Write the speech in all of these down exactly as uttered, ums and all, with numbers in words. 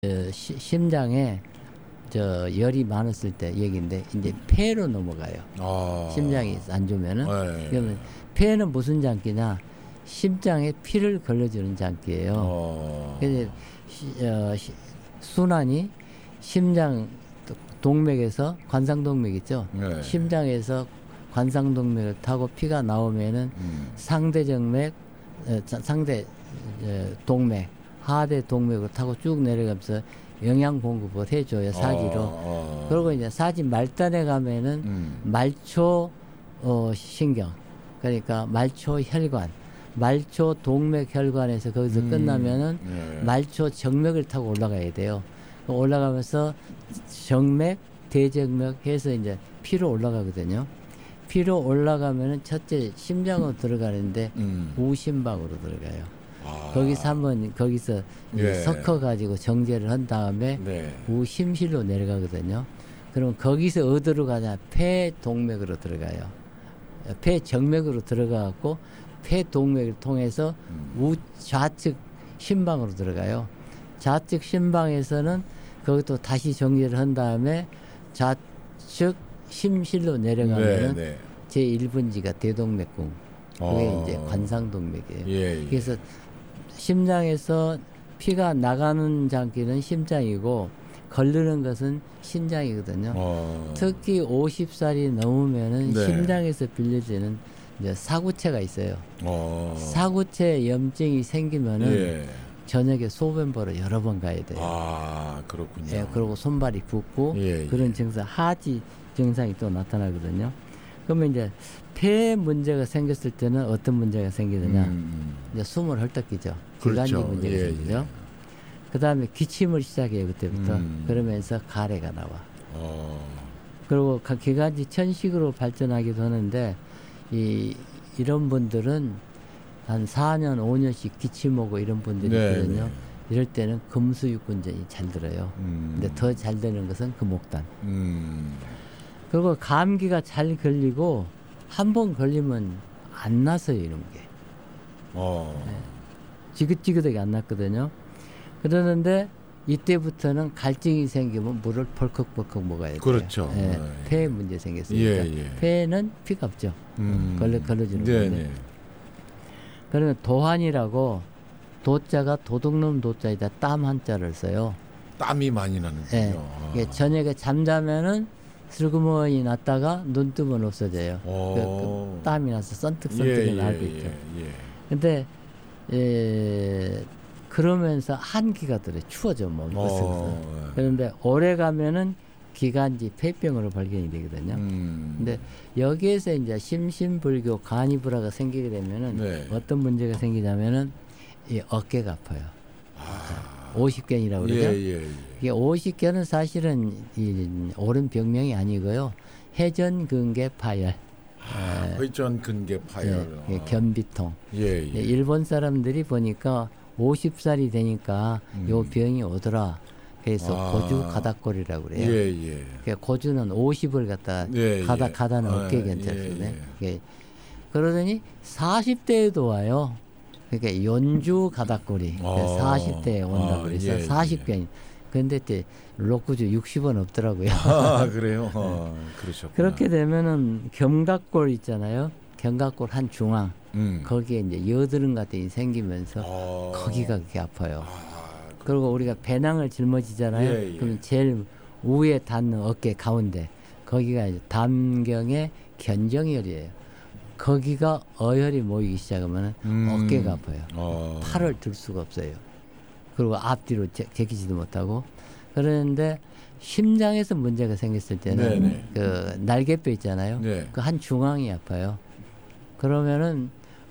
어, 시, 심장에 저 열이 많았을 때 얘기인데 이제 폐로 넘어가요. 아. 심장이 안 좋으면은. 네. 그러면 폐는 무슨 장기냐? 심장에 피를 걸러주는 장기예요. 어. 그래서 시, 어, 시, 순환이 심장 동맥에서 관상동맥 있죠. 네. 심장에서 관상동맥을 타고 피가 나오면은 음. 상대정맥, 어, 상대 어, 동맥, 하대 동맥을 타고 쭉 내려가면서 영양 공급을 해줘요, 사지로. 어, 어. 그리고 이제 사지 말단에 가면은 음. 말초 어, 신경, 그러니까 말초 혈관, 말초 동맥 혈관에서 거기서 음. 끝나면은 네. 말초 정맥을 타고 올라가야 돼요. 올라가면서 정맥, 대정맥 해서 이제 피로 올라가거든요. 피로 올라가면은 첫째 심장으로 들어가는데 음. 우심방으로 들어가요. 아. 거기서 한번 거기서 예. 섞어 가지고 정제를 한 다음에 네. 우심실로 내려가거든요. 그럼 거기서 어디로 가냐? 폐 동맥으로 들어가요. 폐 정맥으로 들어가갖고 폐 동맥을 통해서 음. 우 좌측 심방으로 들어가요. 좌측 심방에서는 거기도 다시 정제를 한 다음에 좌측 심실로 내려가면은 네, 네. 제일 분지가 대동맥궁. 그게 어. 이제 관상동맥이에요. 예, 예. 그래서 심장에서 피가 나가는 장기는 심장이고 걸르는 것은 신장이거든요. 어. 특히 오십 살이 넘으면은 네. 심장에서 빌려지는 이제 사구체가 있어요. 어. 사구체 염증이 생기면은 예. 저녁에 소변 보러 여러 번 가야 돼요. 아, 그렇군요. 예, 그리고 손발이 붓고 예, 예. 그런 증상, 하지 증상이 또 나타나거든요. 그러면 이제 폐 문제가 생겼을 때는 어떤 문제가 생기느냐? 음. 이제 숨을 헐떡이죠. 그렇죠. 기관지 문제가 예, 생기죠. 예. 그 다음에 기침을 시작해요, 그때부터. 음. 그러면서 가래가 나와. 어. 그리고 가- 기관지 천식으로 발전하기도 하는데, 이, 이런 분들은 한 사 년, 오 년씩 기침 오고 이런 분들이 네, 있거든요. 네. 이럴 때는 금수육군전이 잘 들어요. 음. 근데 더 잘 되는 것은 금옥단. 음. 그리고 감기가 잘 걸리고, 한 번 걸리면 안 나서요, 이런 게. 어. 네. 지긋지긋하게 안 났거든요. 그러는데 이때부터는 갈증이 생기면 물을 벌컥벌컥 먹어야 돼요. 그렇죠. 예, 예. 폐에 문제 생겼으니까. 예, 예. 폐에는 피가 없죠. 음. 걸러, 걸러주는 네, 건데. 네. 그러면 도환이라고 도자가 도둑놈 도자에다 땀 한자를 써요. 땀이 많이 나는군요. 예. 아. 이게 저녁에 잠자면은 슬그머니 났다가 눈 뜨면 없어져요. 오. 그, 그 땀이 나서 썬뜩썬뜩이 예, 날고 예, 있죠. 예, 예. 근데 예, 그러면서 한기가 들어요. 추워져 몸이. 어, 예. 그런데 오래 가면은 기관지 폐병으로 발견이 되거든요. 음. 근데 여기에서 이제 심신불교 간이불화가 생기게 되면은 네. 어떤 문제가 생기냐면은 이 어깨가 아파요. 아. 오십견이라고 그러죠. 예, 예, 예. 이게 오십견은 사실은 이 옳은 병명이 아니고요. 회전근개 파열, 아, 회전 근개 파열. 예, 아. 견비통. 예, 예. 예, 일본 사람들이 보니까 오십 살이 되니까 음. 요 병이 오더라. 그래서 아. 고주 가닥골이라고 그래요. 예, 예. 그러니까 고주는 오십을 갖다 예, 가다 예. 가다는 아, 어깨 예, 괜찮거든요. 예. 예. 그러더니 사십 대에도 와요. 그러니까 연주 가닥골이 아. 사십 대에 온다 아, 그래서 예, 사십 병이. 근데 때 로쿠주 육십은 없더라고요. 아, 그래요? 어, 그러셨구나. 그렇게 되면은 견갑골 있잖아요. 견갑골 한 중앙 음. 거기에 이제 여드름 같은 게 생기면서 아. 거기가 그렇게 아파요. 아, 그- 그리고 우리가 배낭을 짊어지잖아요. 예, 예. 그럼 제일 위에 닿는 어깨 가운데 거기가 이제 담경의 견정혈이에요. 거기가 어혈이 모이기 시작하면 음. 어깨가 아파요. 어. 팔을 들 수가 없어요. 그리고 앞뒤로 제, 제키지도 못하고 그러는데 심장에서 문제가 생겼을 때는 네네. 그 날개뼈 있잖아요. 네. 그 한 중앙이 아파요. 그러면은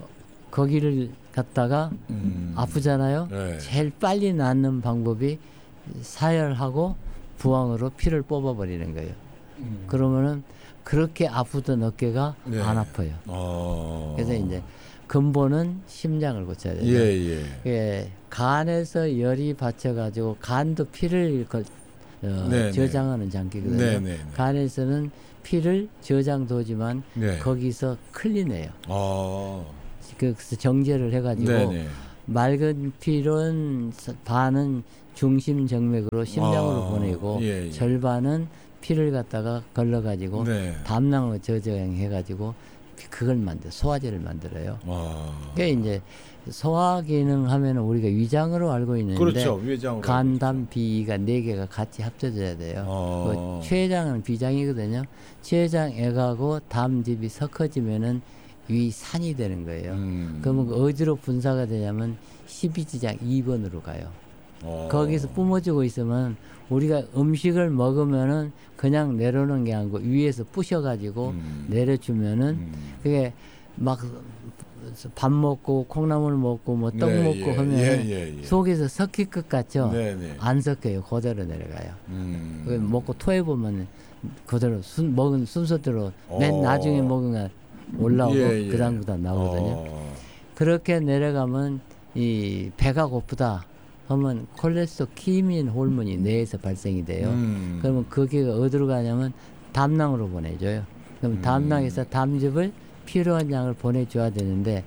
거기를 갖다가 음. 아프잖아요. 네. 제일 빨리 낫는 방법이 사열하고 부항으로 피를 뽑아버리는 거예요. 음. 그러면은 그렇게 아프던 어깨가 네. 안 아파요. 어. 그래서 이제 근본은 심장을 고쳐야 돼요. 예, 예. 예, 간에서 열이 받쳐가지고 간도 피를 거, 어, 네네. 저장하는 장기거든요. 네네네. 간에서는 피를 저장도지만 네. 거기서 클린해요. 어. 그래서 정제를 해가지고 네네. 맑은 피는 반은 중심 정맥으로 심장으로 아, 보내고 예, 예. 절반은 피를 갖다가 걸러가지고 네. 담낭으로 저장해가지고 그걸 만들 소화제를 만들어요. 와. 그게 이제 소화 기능 하면 우리가 위장으로 알고 있는데 그렇죠. 위장으로. 간, 담, 비가 네 개가 같이 합쳐져야 돼요. 어. 그 췌장은 비장이거든요. 췌장 액하고 담즙이 섞어지면은 위산이 되는 거예요. 음. 그러면 그 어디로 분사가 되냐면 십이지장 이 번으로 가요. 어. 거기서 뿜어지고 있으면 우리가 음식을 먹으면은 그냥 내려오는 게 아니고 위에서 부셔가지고 음. 내려주면은 음. 그게 막 밥 먹고 콩나물 먹고 뭐 떡 네, 먹고 예, 하면 예, 예, 예. 속에서 섞일 것 같죠? 네, 네. 안 섞여요. 그대로 내려가요. 음. 그 먹고 토해 보면 그대로 순, 먹은 순서대로 맨 어. 나중에 먹으면 올라오고 예, 예. 그 다음부터 나오거든요. 어. 그렇게 내려가면 이 배가 고프다 하면 콜레스테롤 키민 호르몬이 뇌에서 발생이 돼요. 음. 그러면 그게 어디로 가냐면 담낭으로 보내줘요. 그럼 음. 담낭에서 담즙을 필요한 양을 보내줘야 되는데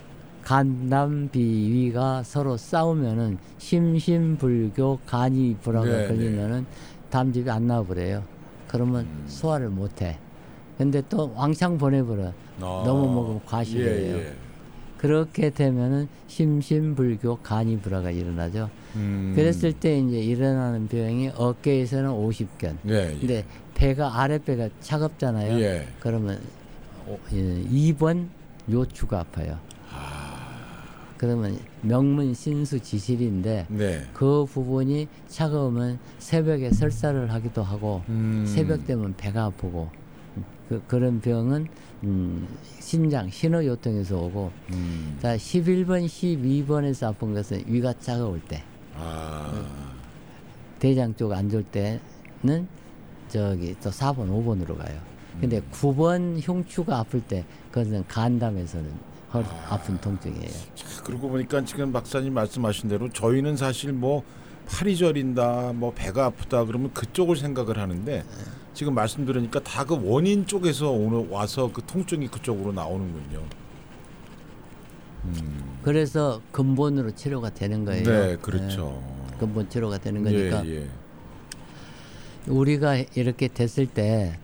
간담비위가 서로 싸우면은 심심불교 간이 불화가 네, 걸리면은 담즙이 안 나와버려요. 그러면 음. 소화를 못해. 근데 또 왕창 보내버려. 아. 너무 먹으면 과식이에요. 예, 예. 그렇게 되면은 심심불교 간이 불화가 일어나죠. 음. 그랬을 때 이제 일어나는 병이 어깨에서는 오십견. 예, 예. 근데 배가 아랫배가 차갑잖아요. 예. 그러면 오- 예, 이 번 요추가 아파요. 그러면 명문 신수 지실인데 네. 그 부분이 차가우면 새벽에 설사를 하기도 하고 음. 새벽 되면 배가 아프고 그, 그런 병은 음, 신장 신호요통에서 오고 음. 자 십일 번 십이 번에서 아픈 것은 위가 차가울 때 아. 대장 쪽 안 좋을 때는 저기 또 사 번 오 번으로 가요. 근데 구 번 흉추가 아플 때 그것은 간담에서는 허리 아. 아픈 통증이에요. 자, 그러고 보니까 지금 박사님 말씀하신 대로 저희는 사실 뭐 팔이 저린다, 뭐 배가 아프다 그러면 그쪽을 생각을 하는데 지금 말씀 들으니까 다 그 원인 쪽에서 오늘 와서 그 통증이 그쪽으로 나오는군요. 음. 그래서 근본으로 치료가 되는 거예요. 네, 그렇죠. 네, 근본 치료가 되는 거니까 예, 예. 우리가 이렇게 됐을 때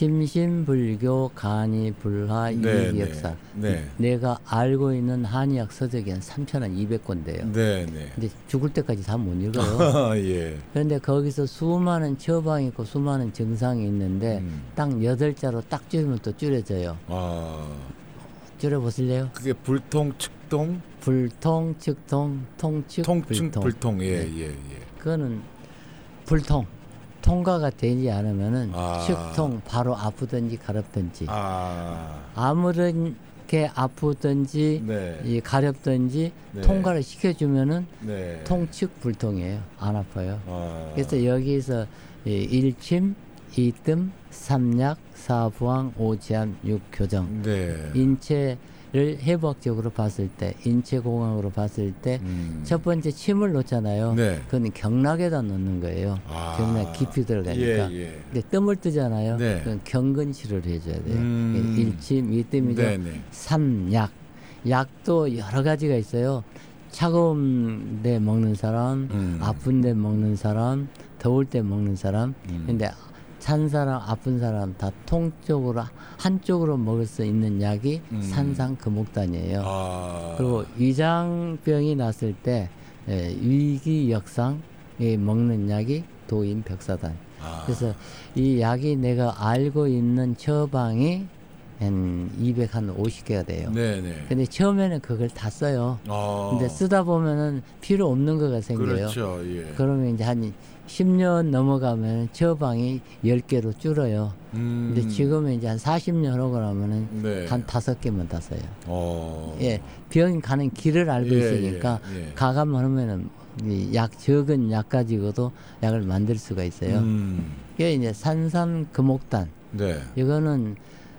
심신불교 간이 불화 네, 이익 네, 역사 네. 내가 알고 있는 한의학 서적이 한 삼천이백 권대요. 네, 네. 근데 죽을 때까지 다 못 읽어요. 예. 그런데 거기서 수많은 처방이 있고 수많은 증상이 있는데 음. 딱 여덟 자로 딱 줄이면 또 줄여져요. 아. 줄여보실래요? 그게 불통, 측통, 불통, 측통, 통축, 통증, 불통. 불통. 예, 네. 예, 예. 그거는 불통. 통과가 되지 않으면은 아. 측통 바로 아프든지 가렵든지 아. 아무렇게 아프든지 네. 이 가렵든지 네. 통과를 시켜주면은 네. 통측 불통이에요. 안 아파요. 아. 그래서 여기서 이 일침, 이뜸, 삼약, 사부항, 오지암, 육교정 네. 인체를 해부학적으로 봤을 때 인체공학으로 봤을 때 첫 음. 번째 침을 놓잖아요. 네. 그건 경락에다 놓는 거예요. 아. 경락 깊이 들어가니까. 예, 예. 근데 뜸을 뜨잖아요. 네. 그건 경근치료를 해줘야 돼요. 음. 일침, 이뜸이죠. 네, 네. 삼약. 약도 여러 가지가 있어요. 차가운 데 먹는 사람, 음. 아픈 데 먹는 사람, 더울 때 먹는 사람. 음. 근데 찬 사람, 아픈 사람 다 통쪽으로 한쪽으로 먹을 수 있는 약이 음. 산상금옥단이에요. 아. 그리고 위장병이 났을 때 예, 위기역상 에 먹는 약이 도인백사단. 아. 그래서 이 약이 내가 알고 있는 처방이 한 이백오십 개가 돼요. 네, 네. 근데 처음에는 그걸 다 써요. 아. 근데 쓰다 보면은 필요 없는 거가 생겨요. 그렇죠. 예. 그러면 이제 한 십 년 넘어가면 처방이 열 개로 줄어요. 음. 근데 지금은 이제 한 사십 년 하고 나면은 네. 한 다섯 개만 다 써요. 어. 예, 병 가는 길을 알고 예, 있으니까 예, 예. 가감만 하면은 이 약 적은 약 가지고도 약을 만들 수가 있어요. 음. 이게 이제 산삼금옥단 네. 이거는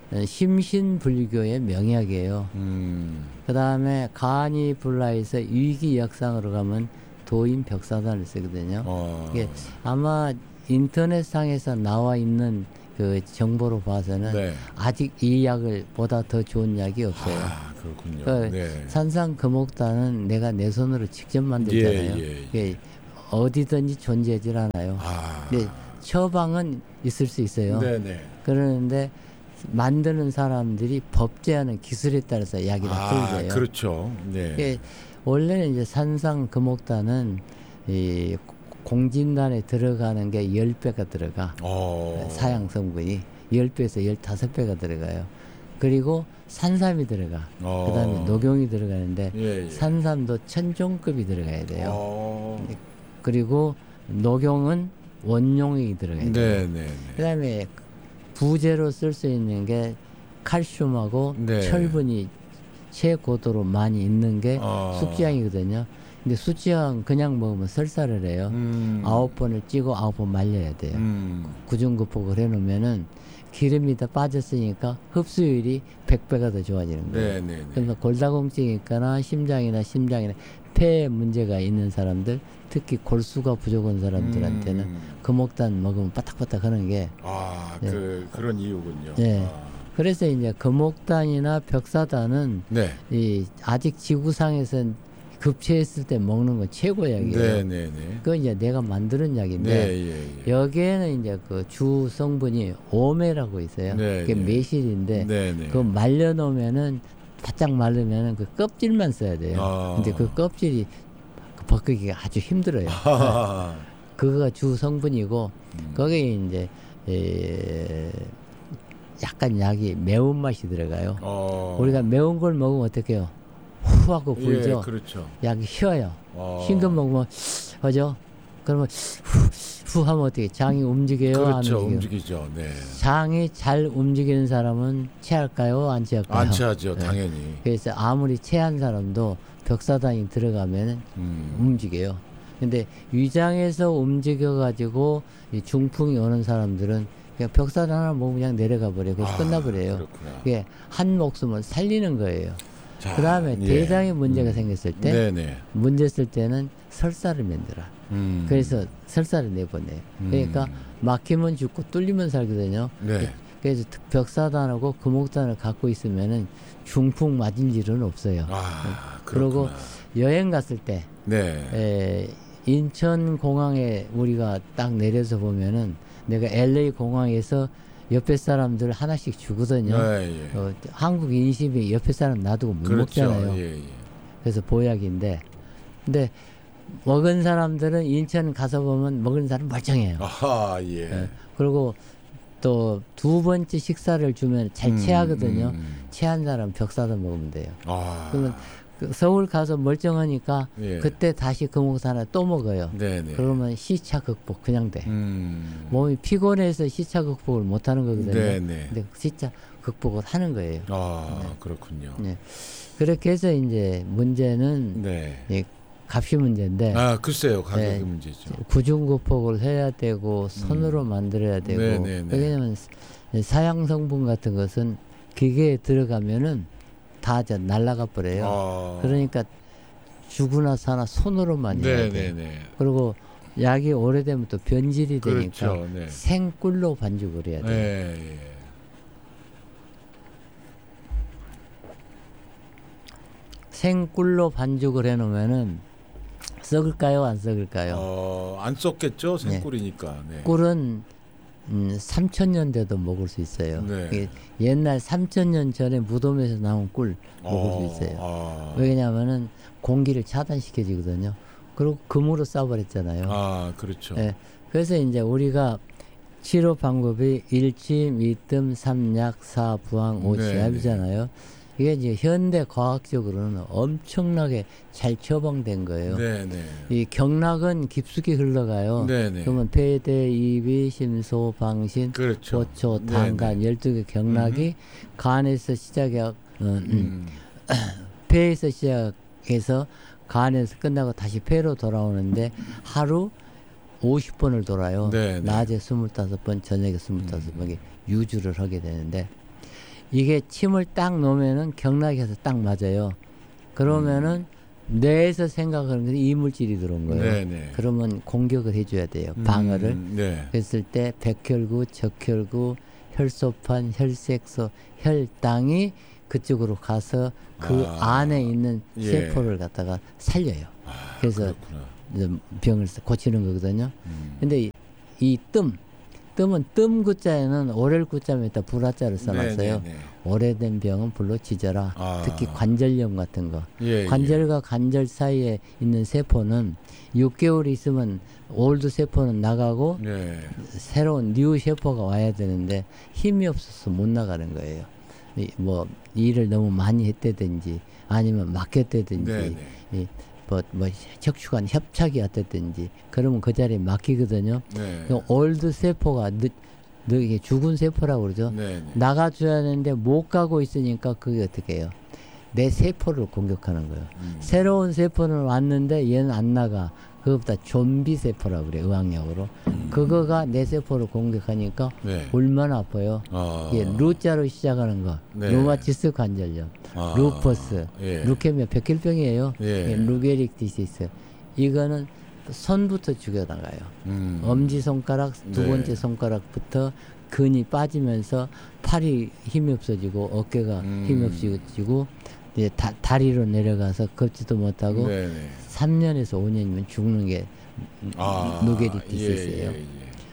심신불교의 명약이에요. 음. 그 다음에 간이 불라에서 위기역상으로 가면 도인벽사단을 쓰거든요. 어. 이게 아마 인터넷상에서 나와 있는 그 정보로 봐서는 네. 아직 이 약을 보다 더 좋은 약이 없어요. 아, 그렇군요. 그 네. 산상금옥단은 내가 내 손으로 직접 만들잖아요. 예, 예, 예, 어디든지 존재하지 않아요. 아. 근데 처방은 있을 수 있어요. 네네. 그러는데 만드는 사람들이 법제하는 기술에 따라서 약이 다 아, 틀려요. 그렇죠. 네. 예, 원래는 이제 산상금옥단은 이 공진단에 들어가는 게 열 배가 들어가. 어. 사양 성분이 열 배에서 열다섯 배가 들어가요. 그리고 산삼이 들어가. 어. 그다음에 녹용이 들어가는데 예, 예. 산삼도 천종급이 들어가야 돼요. 어. 그리고 녹용은 원용이 들어가야 돼요. 네네. 그다음에 부제로 쓸 수 있는 게 칼슘하고 네. 철분이 최고도로 많이 있는 게 어. 숙지향이거든요. 근데 숙지향 그냥 먹으면 설사를 해요. 음. 아홉 번을 찌고 아홉 번 말려야 돼요. 음. 구중급복을 해놓으면은 기름이 다 빠졌으니까 흡수율이 백 배가 더 좋아지는 거예요. 네네네. 그래서 골다공증 있거나 심장이나 심장이나 폐에 문제가 있는 사람들, 특히 골수가 부족한 사람들한테는 음. 금옥단 먹으면 바닥바닥 하는 게 아, 네. 그 그런 이유군요. 네. 아. 그래서 이제 금옥단이나 벽사단은 네. 이 아직 지구상에선 급체했을 때 먹는 건 최고 약이에요. 네네네. 그건 이제 내가 만드는 약인데 네, 예, 예. 여기에는 이제 그 주 성분이 오메라고 있어요. 네, 그게 네. 매실인데 네네. 그거 말려 놓으면은 바짝 마르면은 그 껍질만 써야 돼요. 아. 근데 그 껍질이 그 벗기기가 아주 힘들어요. 아. 그거가 주 성분이고 음. 거기에 이제 에 약간 약이 매운맛이 들어가요. 어. 우리가 매운 걸 먹으면 어떡해요? 후하고 불죠. 예, 그렇죠. 약이 쉬어요. 어. 흰 거 먹으면 하죠. 그러면 후, 후 하면 어떻게 장이 움직여요? 그렇죠. 안 움직여요? 움직이죠. 네. 장이 잘 움직이는 사람은 체할까요? 안 체할까요? 안 취하죠. 네. 당연히. 그래서 아무리 체한 사람도 벽사단이 들어가면 음. 움직여요. 근데 위장에서 움직여 가지고 중풍이 오는 사람들은 그냥 벽사단 하나 먹으면 그냥 내려가 버려요. 그래서 아, 끝나버려요. 그렇구나. 그게 한 목숨을 살리는 거예요. 자, 그 다음에 예. 대장에 문제가 음. 생겼을 때 네네. 문제 있을 때는 설사를 만들어. 음. 그래서 설사를 내보내요. 그러니까 음. 막히면 죽고 뚫리면 살거든요. 네. 그래서 벽사단하고 금옥단을 갖고 있으면은 중풍 맞을 일은 없어요. 아, 그리고 그렇구나. 여행 갔을 때 네. 에, 인천 공항에 우리가 딱 내려서 보면은 내가 엘에이 공항에서 옆에 사람들 하나씩 주거든요. 네, 예. 어, 한국 인심이 옆에 사람 놔두고 못 그렇죠. 먹잖아요. 예, 예. 그래서 보약인데, 근데 먹은 사람들은 인천 가서 보면 먹은 사람 멀쩡해요. 아하, 예. 예. 그리고 또 두 번째 식사를 주면 잘 음, 체하거든요. 음. 체한 사람 벽사도 먹으면 돼요. 아. 그러면 그 서울 가서 멀쩡하니까 예. 그때 다시 금옥산을 또 먹어요. 네네. 그러면 시차 극복 그냥 돼. 음. 몸이 피곤해서 시차 극복을 못 하는 거거든요. 네네. 근데 시차 극복을 하는 거예요. 아, 그렇군요. 네. 그렇게 해서 이제 문제는 네. 이 값이 문제인데 아, 글쎄요. 가격이 네. 문제죠. 구중구폭을 해야 되고 손으로 만들어야 되고 음. 네네네. 왜냐하면 사양 성분 같은 것은 기계에 들어가면은 다 저 날아가 버려요. 아. 그러니까 죽으나 사나 손으로만 해야 돼요. 네네네. 그리고 약이 오래되면 또 변질이 되니까 그렇죠. 네. 생꿀로 반죽을 해야 돼요. 네. 예. 생꿀로 반죽을 해놓으면은 썩을까요? 안 썩을까요? 어, 안 썼겠죠. 생꿀이니까. 네. 꿀은 음, 삼천 년 돼도 먹을 수 있어요. 네. 이게 옛날 삼천 년 전에 무덤에서 나온 꿀 먹을 어, 수 있어요. 아. 왜냐하면은 공기를 차단시켜주거든요. 그리고 금으로 싸버렸잖아요. 아, 그렇죠. 네. 그래서 이제 우리가 치료 방법이 일침, 이뜸, 삼약, 사부항, 오치압이잖아요. 이게 이제 현대 과학적으로는 엄청나게 잘 처방된 거예요. 네네. 이 경락은 깊숙이 흘러가요. 네네. 그러면 폐대, 이비, 심소, 방신, 그렇죠. 보초, 당간 열두 개 경락이 간에서 시작해 어, 음, 음. 폐에서 시작해서 간에서 끝나고 다시 폐로 돌아오는데 하루 오십 번을 돌아요. 네네. 낮에 스물다섯 번, 저녁에 스물다섯 번 유주를 하게 되는데 이게 침을 딱 놓으면은 경락에서 딱 맞아요. 그러면은 뇌에서 생각하는 게 이물질이 들어온 거예요. 네네. 그러면 공격을 해줘야 돼요. 방어를. 음, 네. 그랬을 때 백혈구, 적혈구, 혈소판, 혈색소, 혈당이 그쪽으로 가서 그 아. 안에 있는 예. 세포를 갖다가 살려요. 아, 그래서 그렇구나. 이제 병을 고치는 거거든요. 음. 근데 이, 이 뜸, 뜸은 뜸 구자에는 오렐 구자에다 불화자를 써놨어요. 네, 네, 네. 오래된 병은 불로 짖어라. 아. 특히 관절염 같은 거. 예, 관절과 관절 사이에 있는 세포는 육 개월 있으면 올드 세포는 나가고 예. 네. 새로운 뉴 세포가 와야 되는데 힘이 없어서 못 나가는 거예요. 이, 뭐 일을 너무 많이 했다든지 아니면 막혔다든지 네, 네. 이, 뭐, 뭐 척추관 협착이 왔다든지 그러면 그 자리에 막히거든요. 네. 그 올드 세포가 늦, 늦, 이게 죽은 세포라고 그러죠. 네, 네. 나가줘야 하는데 못 가고 있으니까 그게 어떻게 해요? 내 세포를 공격하는 거예요. 음. 새로운 세포는 왔는데 얘는 안 나가. 그것보다 좀비 세포라고 그래, 의학약으로. 음. 그거가 내 세포를 공격하니까 네. 얼마나 아파요. 아. 예, 루자로 시작하는 거. 네. 루마티스 관절염, 아. 루퍼스, 예. 루케미아 백혈병이에요. 예. 예, 루게릭 디시스. 이거는 손부터 죽여나가요. 음. 엄지손가락, 두 네. 번째 손가락부터 근이 빠지면서 팔이 힘이 없어지고 어깨가 음. 힘이 없어지고 이제 다, 다리로 내려가서 걷지도 못하고 네, 네. 삼 년에서 오 년이면 죽는 게 아. 누게릭 디시스예요. 예, 예, 예.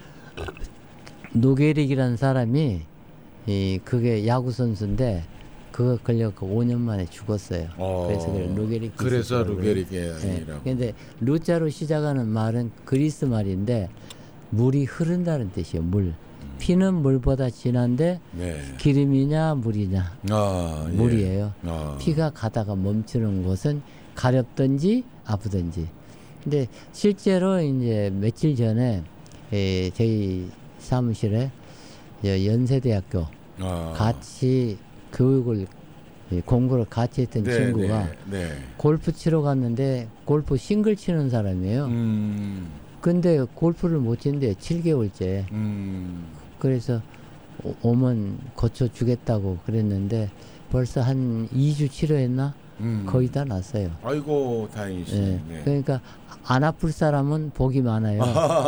누게릭이라는 사람이 이 그게 야구 선수인데 그거 걸려서 오 년 만에 죽었어요. 어. 그래서 그걸 루게릭 그래서 디시스라고 루게릭이 네. 아니라고. 근데 루자로 시작하는 말은 그리스 말인데 물이 흐른다는 뜻이에요. 물. 피는 물보다 진한데 네. 기름이냐 물이냐 아, 예. 물이에요. 아. 피가 가다가 멈추는 곳은 가렵든지 아프든지. 근데 실제로 이제 며칠 전에 에, 저희 사무실에 저 연세대학교 아. 같이 교육을 예, 공부를 같이 했던 네, 친구가 네, 네. 골프 치러 갔는데 골프 싱글 치는 사람이에요. 음. 근데 골프를 못 치는데 칠 개월째. 음. 그래서 오- 오면 고쳐주겠다고 그랬는데 벌써 한 이 주 치료했나? 음. 거의 다 났어요. 아이고 다행이시네. 예. 네. 그러니까 안 아플 사람은 복이 많아요.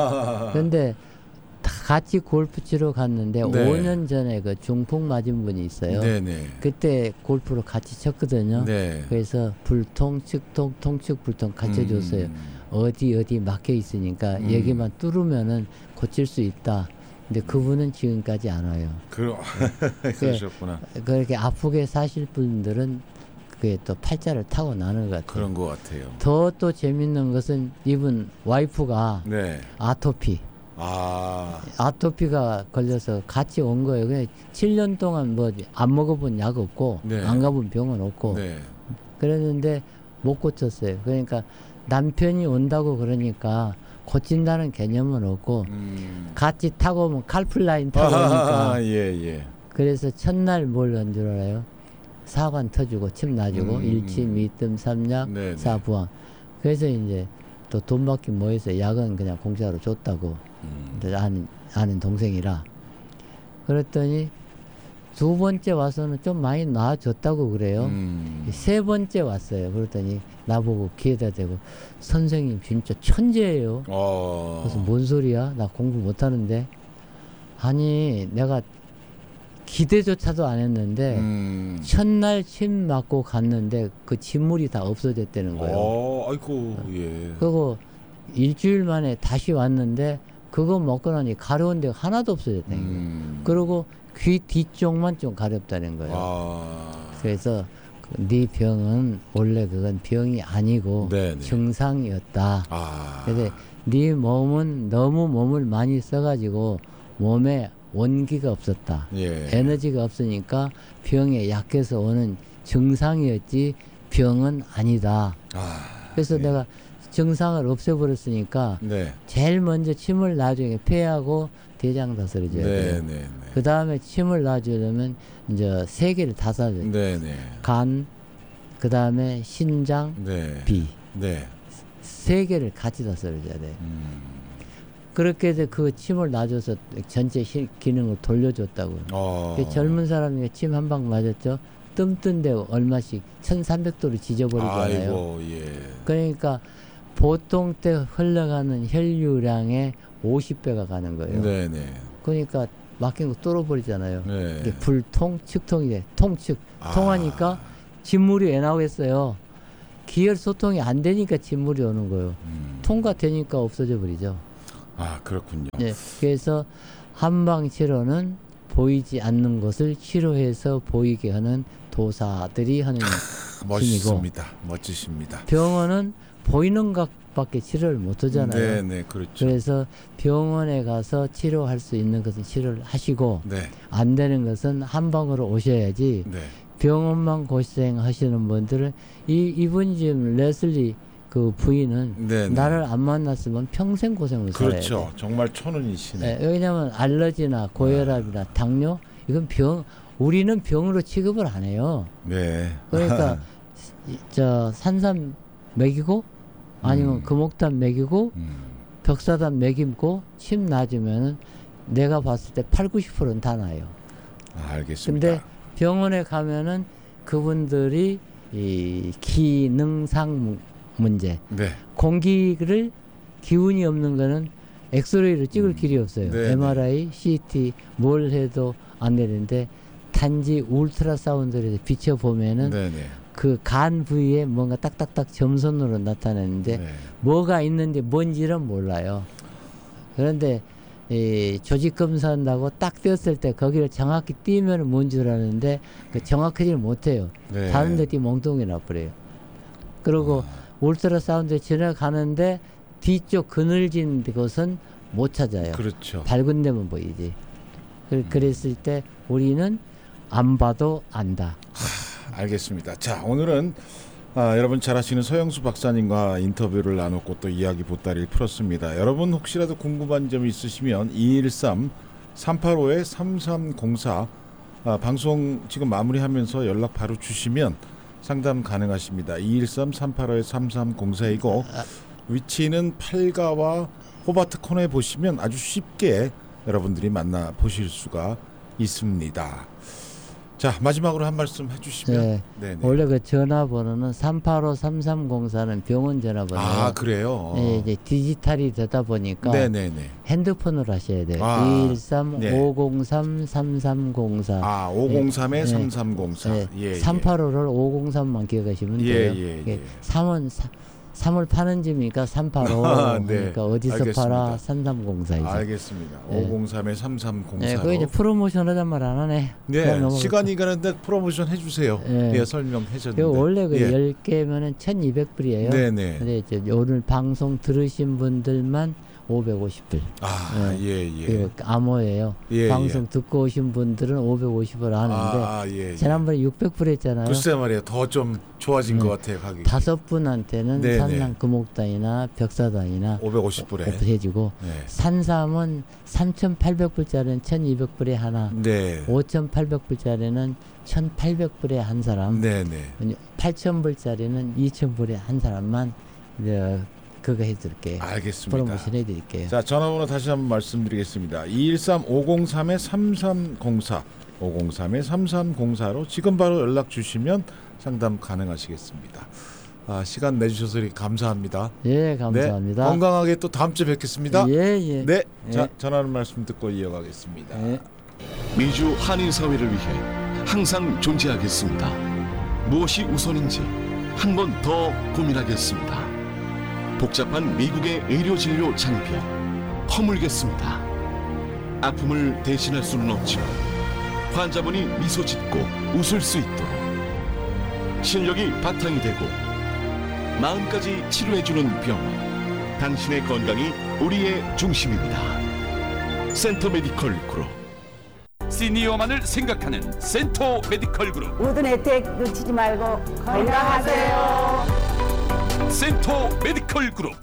그런데 다 같이 골프 치러 갔는데 네. 오 년 전에 그 중풍 맞은 분이 있어요. 네네. 그때 골프를 같이 쳤거든요. 네. 그래서 불통, 측통, 통측, 불통 같이 해줬어요. 음. 어디 어디 막혀 있으니까 음. 여기만 뚫으면은 고칠 수 있다. 근데 그분은 지금까지 안 와요. 그러 그러셨구나. 그렇게 아프게 사실 분들은 그게 또 팔자를 타고 나는 것 같아요. 그런 것 같아요. 더 또 재밌는 것은 이분 와이프가 네. 아토피, 아. 아토피가 걸려서 같이 온 거예요. 그냥 칠 년 동안 뭐 안 먹어본 약 없고 네. 안 가본 병은 없고 네. 그랬는데 못 고쳤어요. 그러니까 남편이 온다고 그러니까 고친다는 개념은 없고 음. 같이 타고 오면 칼플라인 타고 오니까 아, 예, 예. 그래서 첫날 뭘 한 줄 알아요? 사관 터주고 침 놔주고 음. 일침 이뜸 삼약 네, 네. 사부항. 그래서 이제 또 돈 받기 뭐해서 약은 그냥 공짜로 줬다고 음. 근데 아는 아는 동생이라 그랬더니 두 번째 와서는 좀 많이 나아졌다고 그래요. 음. 세 번째 왔어요. 그랬더니 나보고 귀에다 대고 선생님 진짜 천재예요. 어. 그래서 뭔 소리야? 나 공부 못하는데. 아니 내가 기대조차도 안 했는데 음. 첫날 침 맞고 갔는데 그 침물이 다 없어졌다는 거예요. 어, 아이고, 예. 그리고 일주일 만에 다시 왔는데 그거 먹고 나니 가려운 데가 하나도 없어졌다는 거예요. 음. 그리고 귀 뒤쪽만 좀 가렵다는 거예요. 아. 그래서 그 네 병은 원래 그건 병이 아니고 네네. 증상이었다. 아. 그래서 네 몸은 너무 몸을 많이 써가지고 몸에 원기가 없었다. 예. 에너지가 없으니까 병에 약해서 오는 증상이었지 병은 아니다. 아. 그래서 예. 내가 증상을 없애버렸으니까 네. 제일 먼저 침을 놔주게 폐하고 대장 다스려줘야 네, 돼요. 네, 네. 그 다음에 침을 놔주려면 이제 세 개를 다 쏴줘요. 네, 네. 간, 그 다음에 신장, 네. 비. 네. 세 개를 같이 다 썰어줘야 돼요. 음. 그렇게 해서 그 침을 놔줘서 전체 시, 기능을 돌려줬다고요. 어. 그 젊은 사람이 침 한 방 맞았죠. 뜸뜬데 얼마씩 천삼백 도로 지져버리잖아요. 아이고, 예. 그러니까 보통 때 흘러가는 혈류량의 오십 배가 가는 거예요. 네, 네. 그러니까 막힌 거 뚫어버리잖아요. 네. 이게 불통, 측통이 돼. 통측. 아. 통하니까 진물이 왜 나오겠어요? 기혈 소통이 안 되니까 진물이 오는 거예요. 음. 통과되니까 없어져 버리죠. 아 그렇군요. 네, 그래서 한방 치료는 보이지 않는 것을 치료해서 보이게 하는 도사들이 하는 멋있습니다. 멋지십니다. 병원은 보이는 것밖에 치료를 못 하잖아요. 네, 네, 그렇죠. 그래서 병원에 가서 치료할 수 있는 것은 치료를 하시고 네, 안 되는 것은 한방으로 오셔야지. 네, 병원만 고생하시는 분들은 이 이분 지금 레슬리 그 부인은 네, 네. 나를 안 만났으면 평생 고생을 살아야 그렇죠. 돼. 정말 천운이시네. 네, 왜냐하면 알러지나 고혈압이나 당뇨 이건 병 우리는 병으로 취급을 안 해요. 네. 그러니까 이- 저 산삼 먹이고 아니면 음. 금옥단 먹이고 음. 벽사단 먹이고 침 놔주면은 내가 봤을 때 팔, 구십 퍼센트는 다 나요. 아, 알겠습니다. 근데 병원에 가면은 그분들이 이 기능상 문제, 네, 공기를 기운이 없는 거는 엑스레이로 찍을 음. 길이 없어요. 네, 엠알아이, 씨티 뭘 해도 안 되는데 단지 울트라사운드를 비춰보면은 네, 네. 그 간 부위에 뭔가 딱딱딱 점선으로 나타나는데 네. 뭐가 있는지 뭔지는 몰라요. 그런데 이 조직 검사한다고 딱 띄었을 때 거기를 정확히 띄면 뭔 줄 아는데 그 정확하지는 못해요. 네. 다른 데 띄면 멍뚱이 나버려요. 그리고 아. 울트라사운드 지나가는데 뒤쪽 그늘진 곳은 못 찾아요. 그렇죠. 밝은 데만 보이지. 그, 그랬을 때 우리는 안 봐도 안다. 알겠습니다. 자, 오늘은 아, 여러분 잘 아시는 서영수 박사님과 인터뷰를 나눴고 또 이야기 보따리를 풀었습니다. 여러분 혹시라도 궁금한 점이 있으시면 이일삼 삼팔오 삼삼공사 아, 방송 지금 마무리하면서 연락 바로 주시면 상담 가능하십니다. 이일삼 삼팔오 삼삼공사이고 위치는 팔가와 호바트 코너에 보시면 아주 쉽게 여러분들이 만나 보실 수가 있습니다. 자, 마지막으로 한 말씀 해주시면. 네. 네네. 원래 그 전화번호는 삼팔오 삼삼공사는 병원 전화번호예요. 아, 그래요? 네, 이제 디지털이 되다 보니까 네네네. 핸드폰으로 하셔야 돼요. 아, 이일삼 네. 오공삼 삼삼공사. 아, 오공삼에 네. 삼삼공사. 네. 예, 예. 삼팔오를 오공삼만 기억하시면 예, 돼요. 예, 이게 예. 삼은 사, 삼을 파는 집이니까 삼팔오. 아, 네. 그러니까 어디서 알겠습니다. 팔아? 삼삼공사이죠. 알겠습니다. 네. 오공삼에 삼삼공사. 네, 그거 이제 프로모션 하단 말 안 하네. 네, 그냥 넘어갈게요. 시간이 가는데 프로모션 해주세요. 네. 예, 설명해줬는데. 그 원래 그 예. 열 개면은 천이백 불이에요. 네네. 근데 이제 오늘 방송 들으신 분들만 오백오십 불. 아, 네. 예, 예. 그 암호예요. 예, 방송 예. 듣고 오신 분들은 오백오십 불 하는데 아, 예, 예. 지난번에 육백 불 했잖아요. 글쎄 말이에요. 더 좀 좋아진 네. 것 같아요, 가격이. 다섯 분한테는 네네. 산삼 금옥단이나 벽사단이나 오백오십 불에. 해주고 네. 산삼은 삼천팔백 불짜리는 천이백 불에 하나, 네. 오천팔백 불짜리는 천팔백 불에 한 사람, 네, 네. 팔천 불짜리는 이천 불에 한 사람만 이제 그거 해드릴게요. 알겠습니다. 프로모션 해드릴게요. 자, 전화번호 다시 한번 말씀드리겠습니다. 이일삼 오공삼에 삼삼공사 오공삼에 삼삼공사로 지금 바로 연락 주시면 상담 가능하시겠습니다. 아, 시간 내주셔서 감사합니다. 예, 감사합니다. 네, 건강하게 또 다음 주에 뵙겠습니다. 예, 예. 네, 예. 자, 전하는 말씀 듣고 이어가겠습니다. 예. 미주 한인 사회를 위해 항상 존재하겠습니다. 무엇이 우선인지 한 번 더 고민하겠습니다. 복잡한 미국의 의료 진료 장벽 허물겠습니다. 아픔을 대신할 수는 없지만 환자분이 미소 짓고 웃을 수 있도록 실력이 바탕이 되고 마음까지 치료해주는 병원, 당신의 건강이 우리의 중심입니다. 센터 메디컬 그룹. 시니어만을 생각하는 센터 메디컬 그룹 모든 혜택 놓치지 말고 건강하세요. 센터 메디컬 그룹.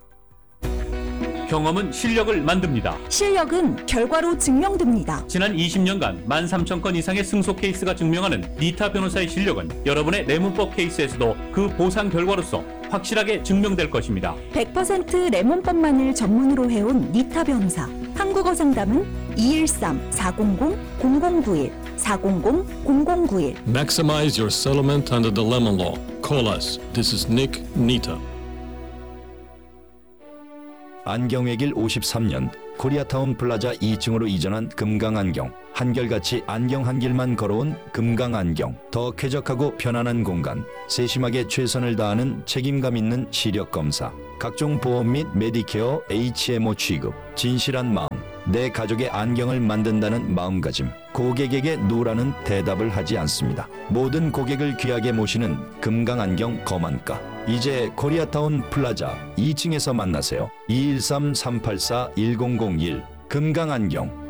경험은 실력을 만듭니다. 실력은 결과로 증명됩니다. 지난 이십 년간 만 삼천 건 이상의 승소 케이스가 증명하는 니타 변호사의 실력은 여러분의 내문법 케이스에서도 그 보상 결과로서 확실하게 증명될 것입니다. 백 퍼센트 레몬법만을 전문으로 해온 니타 변호사. 한국어 상담은 이일삼 사공공 공공구일 사공공 공공구일. Maximize your settlement under the lemon law. Call us. This is Nick Nita. 안경의 길 오십삼 년 코리아타운 플라자 이 층으로 이전한 금강안경. 한결같이 안경 한 길만 걸어온 금강안경. 더 쾌적하고 편안한 공간. 세심하게 최선을 다하는 책임감 있는 시력 검사. 각종 보험 및 메디케어 에이치엠오 취급. 진실한 마음. 내 가족의 안경을 만든다는 마음가짐. 고객에게 노라는 대답을 하지 않습니다. 모든 고객을 귀하게 모시는 금강안경 거만가. 이제 코리아타운 플라자 이 층에서 만나세요. 이일삼 삼팔사 일공공일 금강안경.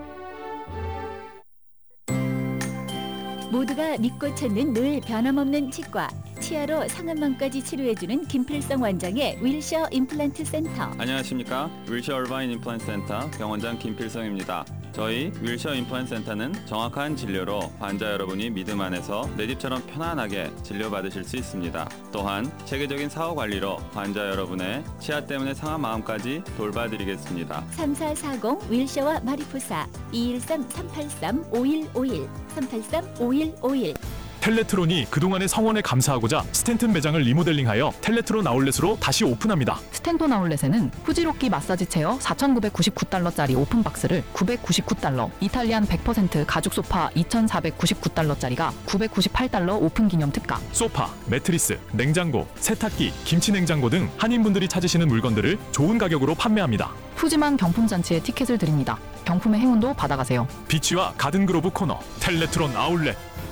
모두가 믿고 찾는 늘 변함없는 치과. 치아로 상안망까지 치료해주는 김필성 원장의 윌셔 임플란트 센터. 안녕하십니까. 윌셔 얼바인 임플란트 센터 병원장 김필성입니다. 저희 윌셔 임플란트 센터는 정확한 진료로 환자 여러분이 믿음 안에서 내 집처럼 편안하게 진료받으실 수 있습니다. 또한 체계적인 사후 관리로 환자 여러분의 치아 때문에 상한 마음까지 돌봐드리겠습니다. 삼사사공 윌셔와 마리포사 이일삼 삼팔삼 오일오일 삼팔삼 오일오일. 텔레트론이 그동안의 성원에 감사하고자 스탠튼 매장을 리모델링하여 텔레트론 아울렛으로 다시 오픈합니다. 스탠톤 아울렛에는 후지로키 마사지 체어 사천구백구십구 달러짜리 오픈박스를 구백구십구 달러, 이탈리안 백 퍼센트 가죽 소파 이천사백구십구 달러짜리가 구백구십팔 달러 오픈 기념 특가. 소파, 매트리스, 냉장고, 세탁기, 김치 냉장고 등 한인분들이 찾으시는 물건들을 좋은 가격으로 판매합니다. 푸짐한 경품 잔치에 티켓을 드립니다. 경품의 행운도 받아가세요. 비치와 가든그로브 코너 텔레트론 아울렛.